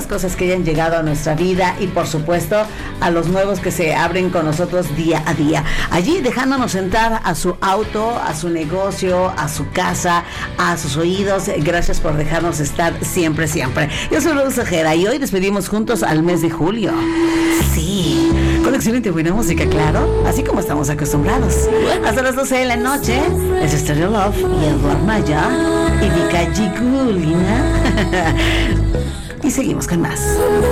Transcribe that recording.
cosas que hayan llegado a nuestra vida y por supuesto a los nuevos que se abren con nosotros día a día. Allí dejándonos entrar a su auto, a su negocio, a su casa, a sus oídos. Gracias por dejarnos estar siempre, siempre. Yo soy Luz Ojeda y hoy despedimos juntos al mes de julio. Sí, con excelente buena música, claro, así como estamos acostumbrados. Hasta las 12 de la noche es Stereo Love y Eduard Maya y Vika Gigulina. Y seguimos con más.